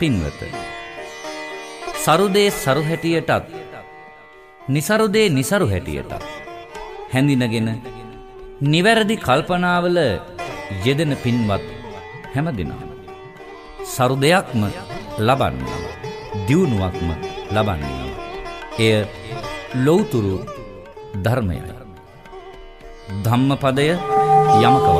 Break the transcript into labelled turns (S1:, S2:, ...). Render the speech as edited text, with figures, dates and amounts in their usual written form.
S1: පින්වත, සරුදේ සරු හැටියටත් නිසරුදේ නිසරු හැටියටත් හැඳිනගෙන නිවැරදි කල්පනාවල යෙදෙන පින්වත් හැමදෙනාම සරුදයක්ම ලබන්නවා, දියුණුවක්ම ලබන්නවා. එය ලෞතුරු ධර්මයයි. ධම්මපදය යමක